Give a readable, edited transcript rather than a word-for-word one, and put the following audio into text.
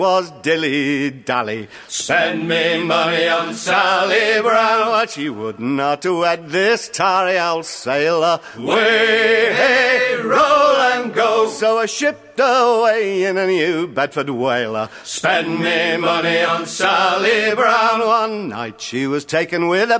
was dilly-dally. Spend me money on Sally Brown, but she would not wed this tarry old sailor. Way, hey, roll and go. So I shipped away in a New Bedford whaler. Spend me money on Sally Brown. One night she was taken with a